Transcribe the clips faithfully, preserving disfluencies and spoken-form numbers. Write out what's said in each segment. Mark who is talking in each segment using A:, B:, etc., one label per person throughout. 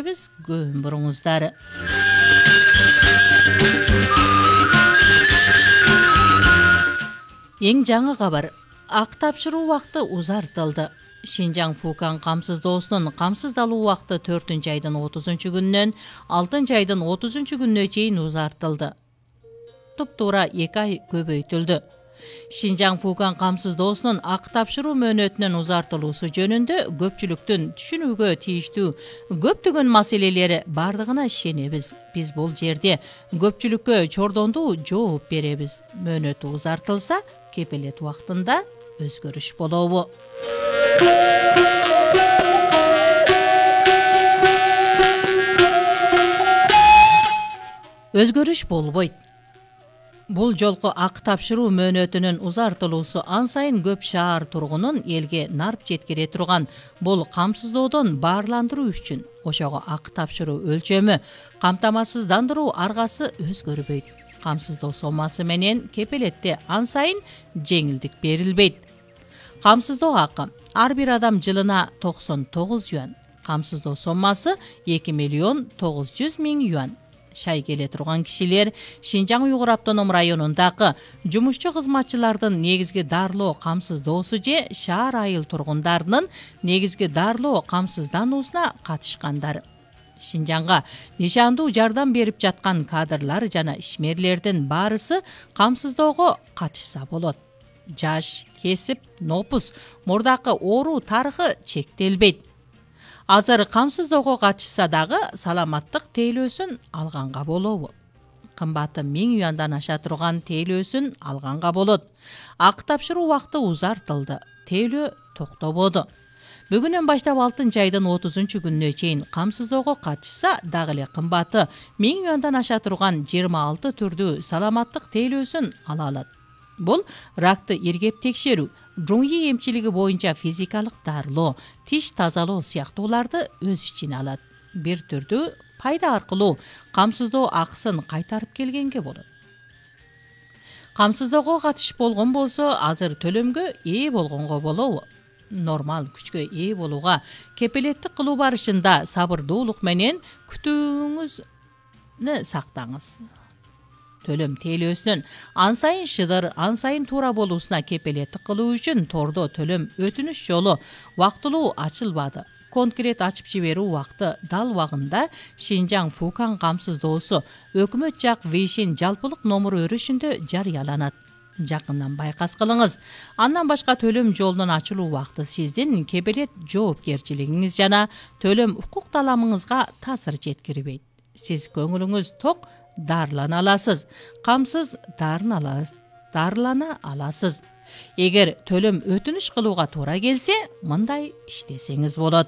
A: келебиз, көң буруңуздар. Эң жаңы кабар. Ак тапшыруу убакыты узартылды. Шинжаң Фукан камсыздоосунун камсыздалуу убакыты төртүнчү айдын отузунчу күнүнөн алтынчы айдын отузунчу күнүнө чейин узартылды. Туптуура эки ай көбөйтүлдү. Шинжаң Фукан камсыздоосунун ак тапшыруу мөөнөтүнүн узартылуусу жөнүндө көпчүлүктүн түшүнүүгө тийиштүү көптөгөн маселелери бардыгына ишенебиз. Биз бул жерде көпчүлүккө чордондуу жооп беребиз. Мөөнөтү узартылса, кепелет убактында өзгөрүш болобу? Өзгөрүш болбойт. Бул жолку ак тапшыруу мөөнөтүнүн узартылуусу ан сайын көп шаар тургунун элге нарп жеткире турган бул камсыздоодон баарландыруу үчүн. Ошого ак тапшыруу өлчөмү, камтамасыздандыруу аргасы өзгөрбөйт. Камсыздоо сомасы менен кепелетте ан сайын жеңилдик берилбейт. Камсыздоо акы ар бир адам жылына токсон тогуз юан. Камсыздоо сомасы эки миллион тогуз жүз миң юан. Шай келе турган кишилер Шинжаң Уйгур автоном районундагы жумушчу кызматчылардын негизги дарылоо камсыздоосу же шаар айыл тургундарынын негизги дарылоо камсыздануусуна катышкандар. Шинжаңга нишандуу жардам берип жаткан кадрлар жана ишмерлердин баарысы камсыздоого катышса болот. Жаш, кесип, нопус, мурдакы оору тарыхы чектелбейт. Азыр камсыздоого катышса дагы саламаттык тейлөөсүн алганга болобу? Кымбаты миң юандан аша турган тейлөөсүн алганга болот. Ак тапшыруу убакыты узартылды. Тейлөө токтободу. Бүгүнөн баштап алтынчы айдын отузунчу күнүнө чейин камсыздоого катышса, дагы эле кымбаты миң юандан аша турган жыйырма алты түрдүү саламаттык тейлөөсүн ала алат. Бул ракты иргеп текшерүү, жуңи эмчилиги боюнча физикалык дарылоо, тиш тазалоо сыяктууларды өз ичине алат. Бир түрдүү пайда аркылуу камсыздоо акысын кайтарып келгенге болот. Камсыздоого катышып болгон болсо, азыр төлөмгө ээ болгонго болобу? Нормал күчкө ээ болууга кепелеттик кылуу барышында сабырдуулук менен күтүүңүздү сактаңыз. Төлөм тейлөөсүнүн ан сайын шыдыр, ан сайын туура болуусуна кепелеттик кылуу үчүн тордо төлөм өтүнүш жолу убактылуу ачылбады. Конкрет ачып жиберүү убакыты дал убагында Шинжаң Фукан камсыздоосу өкмөт жак Вейшин жалпылык номуру өрүшүндө жарыяланат. Жакындан байкас кылыңыз. Андан башка төлөм жолунун ачылуу убакыты сиздин кепелет жоопкерчилигиңиз жана төлөм укук таламыңызга таасир жеткирбейт. Сиз көңүлүңүз ток дарылана аласыз. Камсыз дарылана аласыз. Эгер төлөм өтүнүш кылууга туура келсе, мындай иштесеңиз болот.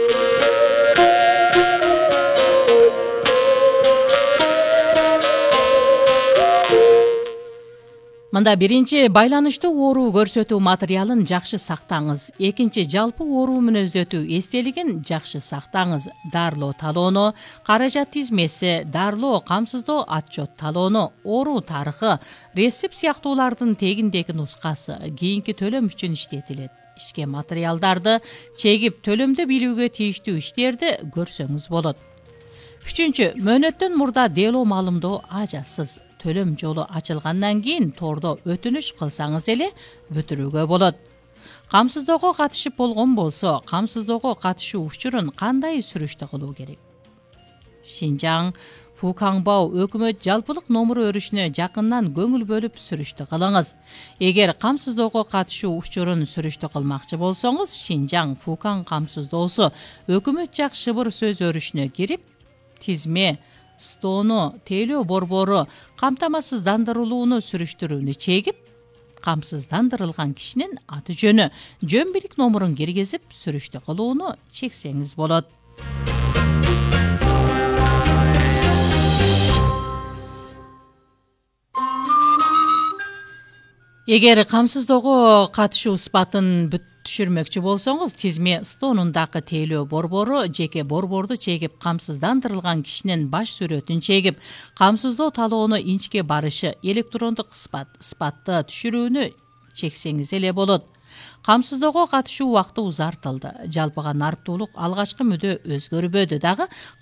A: Мында биринчи байланыштуу оору көрсөтүү материалын жакшы сактаңыз. Экинчи жалпы оору мүнөздөтүү эстелигин жакшы сактаңыз. Дарылоо талоону, каражат тизмеси, дарылоо камсыздоо отчет талоону, оору тарыхы, рецепт сыяктуулардын тегиндеги нускасы кийинки төлөм үчүн иштетилет. Ишке материалдарды чегип төлөмдө билүүгө тийиштүү иштерди көрсөңүз болот. Үчүнчү, мөөнөттөн мурда дело маалымдоо ажасыз. Төлөм жолу ачылгандан кийин тордо өтүнүш кылсаңыз эле бүтүрүүгө болот. Камсыздоого катышып болгон болсо, камсыздоого катышуу учурун кандай сүрүштө кылуу керек? Шинжаң Фуканбау өкмөт жалпылык номуру өрүшүнө жакындан көңүл бөлүп сүрүштө кылыңыз. Эгер камсыздоого катышуу учурун сүрүштө кылмакчы болсоңуз, Шинжаң Фукан камсыздоосу өкмөт жак шыбыр сөз өрүшүнө кирип, тизме, стоону, тейлөө борбору, камтамасыздандырылууну сүрүштүрүүнү чегип, камсыздандырылган кишинин аты жөнү, жөн билик номурун киргизип сүрүштө кылууну чексеңиз болот. Эгер камсыздоого катышуу сыпатын түшүрмөкчү болсоңуз, тизме стоонундагы тейлөө борбору, жеке борборду чегип, камсыздандырылган кишинин баш сүрөтүн чегип, камсыздоо талоону инчке барышы, электрондук сыпат, сыпатты түшүрүүнү чексеңиз эле болот. Камсыздоого катышуу убакыты узартылды. Жалпыга нарптуулук алгачкы мүдө өзгөрбөдү дагы,